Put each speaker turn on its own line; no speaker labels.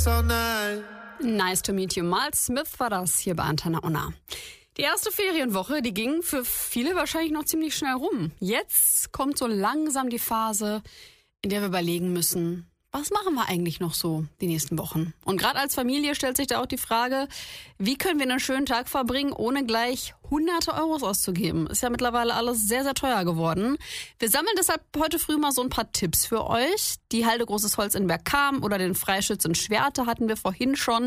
us all night.
Nice to meet you. Miles Smith war das hier bei Antenne Unna. Die erste Ferienwoche, die ging für viele wahrscheinlich noch ziemlich schnell rum. Jetzt kommt so langsam die Phase, in der wir überlegen müssen, was machen wir eigentlich noch so die nächsten Wochen? Und gerade als Familie stellt sich da auch die Frage, wie können wir einen schönen Tag verbringen, ohne gleich hunderte Euros auszugeben? Ist ja mittlerweile alles sehr, sehr teuer geworden. Wir sammeln deshalb heute früh mal so ein paar Tipps für euch. Die Halde Großes Holz in Bergkamen oder den Freischütz in Schwerte hatten wir vorhin schon.